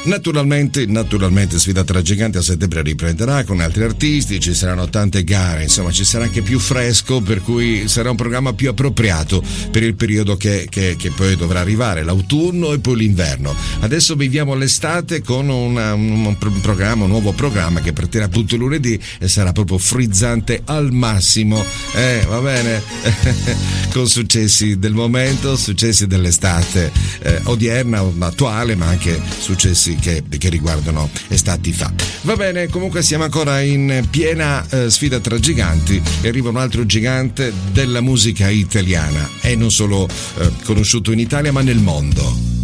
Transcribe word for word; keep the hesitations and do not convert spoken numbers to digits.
Naturalmente, naturalmente Sfida tra Giganti a settembre riprenderà con altri artisti, ci saranno tante gare, insomma ci sarà anche più fresco, per cui sarà un programma più appropriato per il periodo che, che, che poi dovrà arrivare, l'autunno e poi l'inverno. Adesso viviamo l'estate con una, un, un programma, un nuovo programma che partirà appunto lunedì e sarà proprio frizzante al massimo, eh, va bene? Con successi del momento, successi dell'estate eh, odierna, attuale, ma anche successi Che, che riguardano estati fa. Va bene, comunque siamo ancora in piena eh, sfida tra giganti e arriva un altro gigante della musica italiana e non solo eh, conosciuto in Italia ma nel mondo.